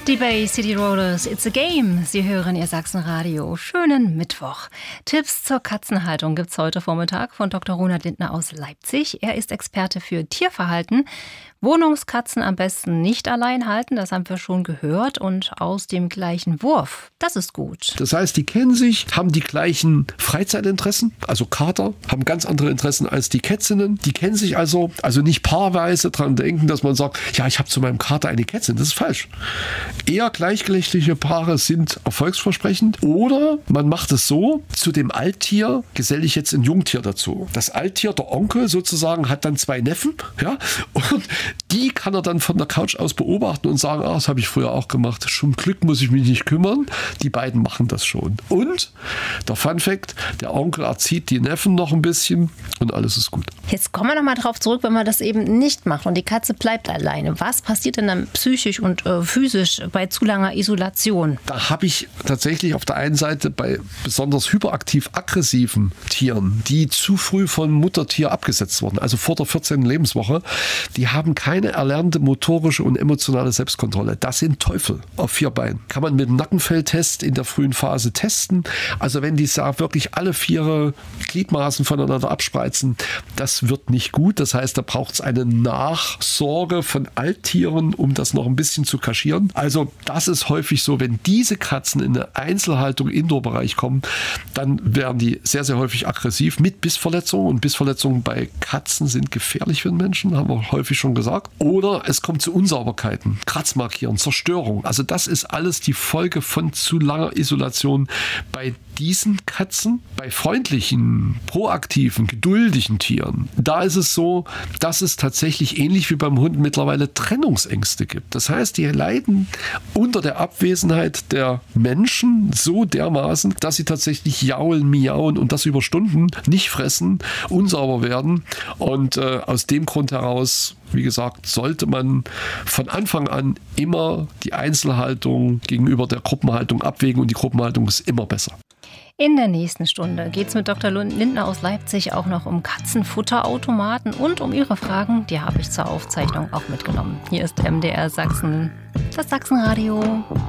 Die Bay City Rollers, It's a Game. Sie hören Ihr Sachsenradio. Schönen Mittwoch. Tipps zur Katzenhaltung gibt's heute Vormittag von Dr. Ronald Lindner aus Leipzig. Er ist Experte für Tierverhalten. Wohnungskatzen am besten nicht allein halten, das haben wir schon gehört, und aus dem gleichen Wurf. Das ist gut. Das heißt, die kennen sich, haben die gleichen Freizeitinteressen, also Kater haben ganz andere Interessen als die Kätzinnen. Die kennen sich also nicht paarweise dran denken, dass man sagt, ja, ich habe zu meinem Kater eine Kätzin. Das ist falsch. Eher gleichgeschlechtliche Paare sind erfolgsversprechend, oder man macht es so, zu dem Alttier geselle ich jetzt ein Jungtier dazu. Das Alttier, der Onkel sozusagen, hat dann 2 Neffen, ja, und die kann er dann von der Couch aus beobachten und sagen, das habe ich früher auch gemacht. Zum Glück muss ich mich nicht kümmern. Die beiden machen das schon. Und der Funfact, der Onkel erzieht die Neffen noch ein bisschen und alles ist gut. Jetzt kommen wir nochmal drauf zurück, wenn man das eben nicht macht und die Katze bleibt alleine. Was passiert denn dann psychisch und physisch bei zu langer Isolation? Da habe ich tatsächlich auf der einen Seite bei besonders hyperaktiv-aggressiven Tieren, die zu früh vom Muttertier abgesetzt wurden, also vor der 14. Lebenswoche, die haben keine erlernte motorische und emotionale Selbstkontrolle. Das sind Teufel auf 4 Beinen. Kann man mit einem Nackenfelltest in der frühen Phase testen. Also wenn die wirklich alle 4 Gliedmaßen voneinander abspreizen, das wird nicht gut. Das heißt, da braucht es eine Nachsorge von Alttieren, um das noch ein bisschen zu kaschieren. Also das ist häufig so, wenn diese Katzen in eine Einzelhaltung, Indoor-Bereich kommen, dann werden die sehr, sehr häufig aggressiv mit Bissverletzungen. Und Bissverletzungen bei Katzen sind gefährlich für den Menschen, haben wir häufig schon gesagt. Oder es kommt zu Unsauberkeiten, Kratzmarkieren, Zerstörung. Also das ist alles die Folge von zu langer Isolation bei diesen Katzen. Bei freundlichen, proaktiven, geduldigen Tieren, da ist es so, dass es tatsächlich ähnlich wie beim Hund mittlerweile Trennungsängste gibt. Das heißt, die leiden unter der Abwesenheit der Menschen so dermaßen, dass sie tatsächlich jaulen, miauen und das über Stunden, nicht fressen, unsauber werden. Und aus dem Grund heraus, wie gesagt, sollte man von Anfang an immer die Einzelhaltung gegenüber der Gruppenhaltung abwägen und die Gruppenhaltung ist immer besser. In der nächsten Stunde geht es mit Dr. Lindner aus Leipzig auch noch um Katzenfutterautomaten und um Ihre Fragen. Die habe ich zur Aufzeichnung auch mitgenommen. Hier ist MDR Sachsen, das Sachsenradio.